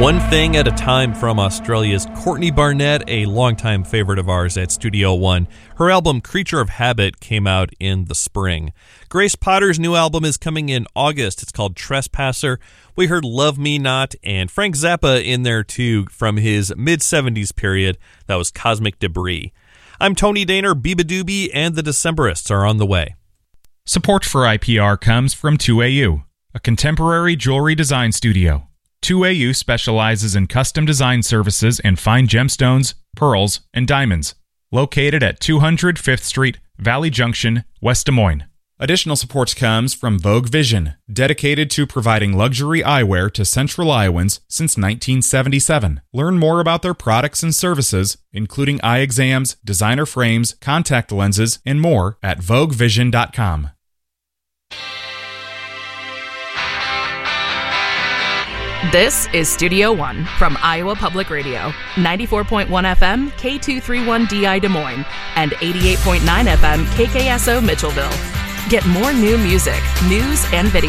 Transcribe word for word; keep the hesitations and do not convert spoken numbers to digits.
One Thing at a Time from Australia's Courtney Barnett, a longtime favorite of ours at Studio One. Her album Creature of Habit came out in the spring. Grace Potter's new album is coming in August. It's called Trespasser. We heard Love Me Not and Frank Zappa in there too from his mid-seventies period. That was Cosmic Debris. I'm Tony Daner. Biba Doobie and the Decemberists are on the way. Support for I P R comes from two A U, a contemporary jewelry design studio. two A U specializes in custom design services in fine gemstones, pearls, and diamonds. Located at two hundred Fifth Street, Valley Junction, West Des Moines. Additional support comes from Vogue Vision, dedicated to providing luxury eyewear to Central Iowans since nineteen seventy-seven. Learn more about their products and services, including eye exams, designer frames, contact lenses, and more at vogue vision dot com. This is Studio One from Iowa Public Radio, ninety-four point one F M, K two thirty-one D I Des Moines, and eighty-eight point nine F M, K K S O Mitchellville. Get more new music, news, and video